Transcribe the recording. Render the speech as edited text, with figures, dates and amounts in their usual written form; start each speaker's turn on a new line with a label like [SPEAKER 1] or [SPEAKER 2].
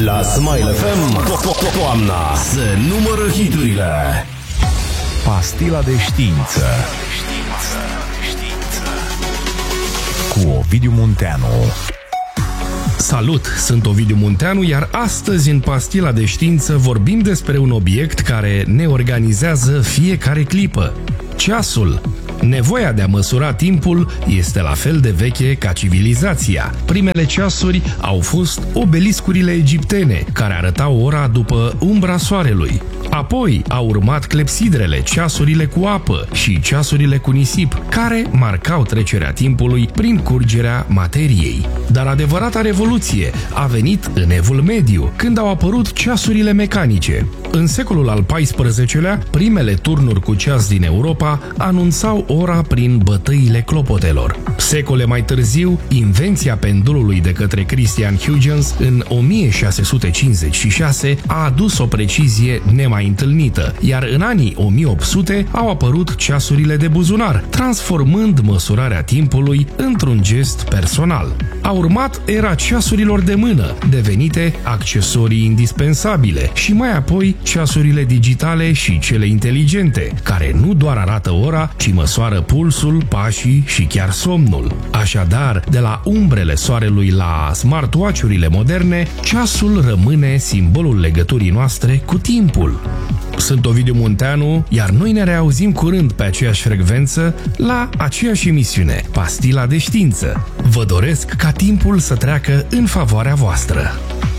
[SPEAKER 1] La Smile FM, toamna se numără hiturile.
[SPEAKER 2] Pastila de știință cu Ovidiu Munteanu.
[SPEAKER 3] Salut, sunt Ovidiu Munteanu, iar astăzi în Pastila de știință vorbim despre un obiect care ne organizează fiecare clipă. Ceasul. Nevoia de a măsura timpul este la fel de veche ca civilizația. Primele ceasuri au fost obeliscurile egiptene, care arătau ora după umbra soarelui. Apoi au urmat clepsidrele, ceasurile cu apă și ceasurile cu nisip, care marcau trecerea timpului prin curgerea materiei. Dar adevărata revoluție a venit în Evul Mediu, când au apărut ceasurile mecanice. În secolul al XIV-lea, primele turnuri cu ceas din Europa anunțau ora prin bătăile clopotelor. Secole mai târziu, invenția pendulului de către Christian Huygens în 1656 a adus o precizie nemai întâlnită, iar în anii 1800 au apărut ceasurile de buzunar, transformând măsurarea timpului într-un gest personal. A urmat era ceasurilor de mână, devenite accesorii indispensabile, și mai apoi ceasurile digitale și cele inteligente, care nu doar arată ora, ci măsoară pulsul, pașii și chiar somnul. Așadar, de la umbrele soarelui la smartwatch-urile moderne, ceasul rămâne simbolul legăturii noastre cu timpul. Sunt Ovidiu Munteanu, iar noi ne reauzim curând pe aceeași frecvență la aceeași emisiune, Pastila de știință. Vă doresc ca timpul să treacă în favoarea voastră.